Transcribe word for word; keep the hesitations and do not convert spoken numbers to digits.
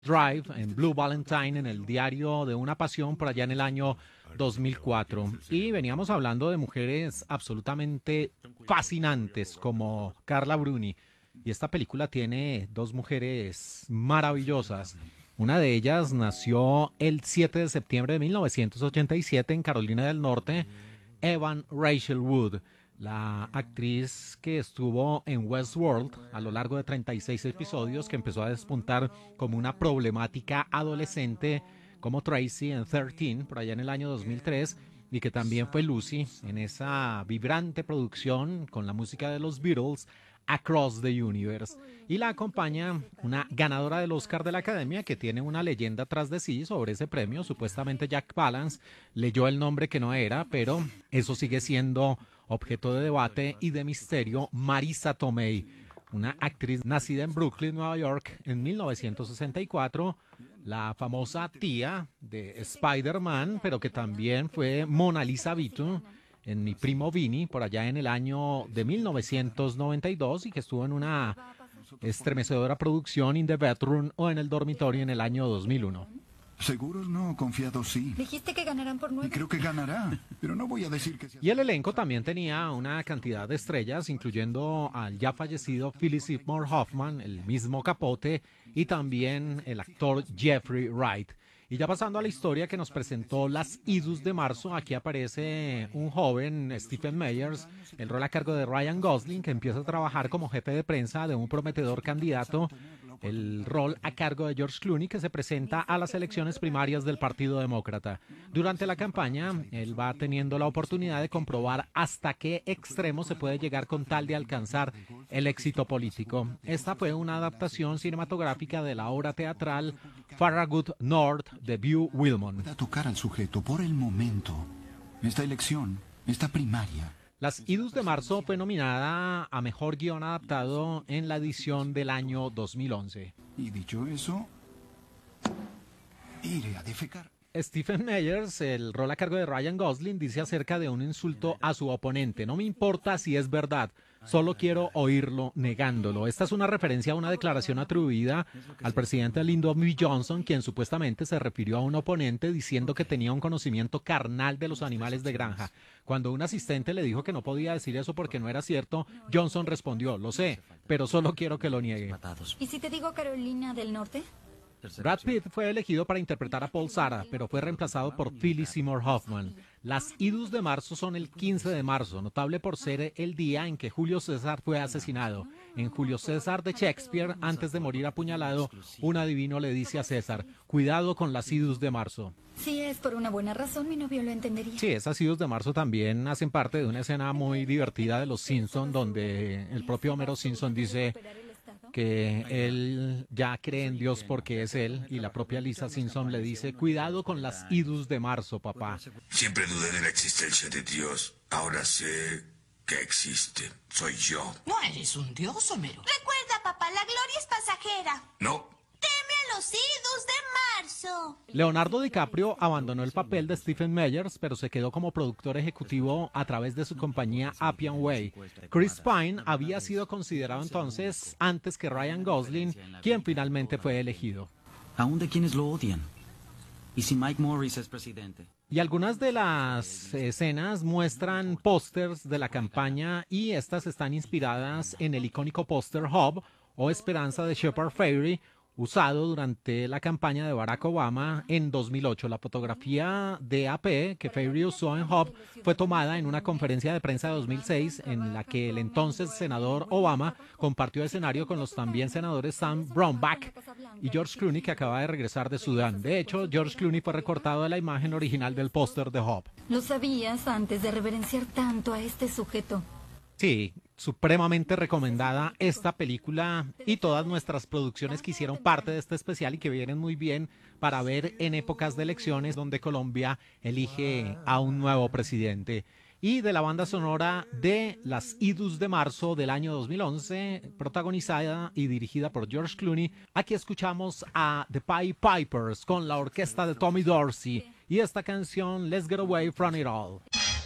Drive en Blue Valentine, en el diario de una pasión, por allá en el año dos mil cuatro. Y veníamos hablando de mujeres absolutamente fascinantes como Carla Bruni. Y esta película tiene dos mujeres maravillosas. Una de ellas nació el siete de septiembre de mil novecientos ochenta y siete en Carolina del Norte, Evan Rachel Wood, la actriz que estuvo en Westworld a lo largo de treinta y seis episodios, que empezó a despuntar como una problemática adolescente como Tracy en trece, por allá en el año dos mil tres, y que también fue Lucy en esa vibrante producción con la música de los Beatles, Across the Universe. Y la acompaña una ganadora del Oscar de la Academia que tiene una leyenda tras de sí sobre ese premio. Supuestamente Jack Palance leyó el nombre que no era, pero eso sigue siendo objeto de debate y de misterio. Marisa Tomei, una actriz nacida en Brooklyn, Nueva York, en mil novecientos sesenta y cuatro, la famosa tía de Spider-Man, pero que también fue Mona Lisa Vito en Mi Primo Vini, por allá en el año de mil novecientos noventa y dos, y que estuvo en una estremecedora producción In the Bedroom o en el dormitorio en el año dos mil uno. Seguros no, confiados sí. Dijiste que ganarán por Y nueve. creo que ganará, pero no voy a decir que sea... Y el elenco también tenía una cantidad de estrellas, incluyendo al ya fallecido Philip Seymour Hoffman, el mismo Capote, y también el actor Jeffrey Wright. Y ya pasando a la historia que nos presentó Las Idus de marzo, aquí aparece un joven, Stephen Meyers, el rol a cargo de Ryan Gosling, que empieza a trabajar como jefe de prensa de un prometedor candidato, el rol a cargo de George Clooney, que se presenta a las elecciones primarias del Partido Demócrata. Durante la campaña, él va teniendo la oportunidad de comprobar hasta qué extremo se puede llegar con tal de alcanzar el éxito político. Esta fue una adaptación cinematográfica de la obra teatral Farragut North de Beau Wilmot. A tocar al sujeto por el momento. Esta elección, esta primaria. Las Idus de marzo fue nominada a Mejor Guión Adaptado en la edición del año dos mil once. Y dicho eso, iré a defecar. Stephen Meyers, el rol a cargo de Ryan Gosling, dice acerca de un insulto a su oponente: no me importa si es verdad, solo quiero oírlo negándolo. Esta es una referencia a una declaración atribuida al presidente Lyndon B. Johnson, quien supuestamente se refirió a un oponente diciendo que tenía un conocimiento carnal de los animales de granja. Cuando un asistente le dijo que no podía decir eso porque no era cierto, Johnson respondió: lo sé, pero solo quiero que lo niegue. ¿Y si te digo Carolina del Norte? Brad Pitt fue elegido para interpretar a Paul Sara, pero fue reemplazado por Philip Seymour Hoffman. Las Idus de marzo son el quince de marzo, notable por ser el día en que Julio César fue asesinado. En Julio César de Shakespeare, antes de morir apuñalado, un adivino le dice a César: cuidado con las Idus de marzo. Si es por una buena razón, mi novio lo entendería. Sí, esas Idus de marzo también hacen parte de una escena muy divertida de Los Simpson, donde el propio Homero Simpson dice que él ya cree en Dios porque es él, y la propia Lisa Simpson le dice: cuidado con las Idus de marzo, papá. Siempre dudé de la existencia de Dios. Ahora sé que existe. Soy yo. No eres un dios, Homero. Recuerda, papá, la gloria es pasajera. No. Teme a los idus de marzo. Leonardo DiCaprio abandonó el papel de Stephen Meyers, pero se quedó como productor ejecutivo a través de su compañía Appian Way. Chris Pine había sido considerado entonces antes que Ryan Gosling, quien finalmente fue elegido. Aún de quienes lo odian. ¿Y si Mike Morris es presidente? Y algunas de las escenas muestran pósters de la campaña, y estas están inspiradas en el icónico póster Hope o Esperanza de Shepard Fairey, usado durante la campaña de Barack Obama en dos mil ocho. La fotografía de A P que Fairey usó en Hope fue tomada en una conferencia de prensa de dos mil seis en la que el entonces senador Obama compartió escenario con los también senadores Sam Brownback y George Clooney, que acaba de regresar de Sudán. De hecho, George Clooney fue recortado de la imagen original del póster de Hope. Lo sabías antes de reverenciar tanto a este sujeto. Sí, supremamente recomendada esta película y todas nuestras producciones que hicieron parte de este especial y que vienen muy bien para ver en épocas de elecciones donde Colombia elige a un nuevo presidente. Y de la banda sonora de Las Idus de marzo del año dos mil once, protagonizada y dirigida por George Clooney, aquí escuchamos a The Pied Pipers con la orquesta de Tommy Dorsey y esta canción Let's Get Away From It All.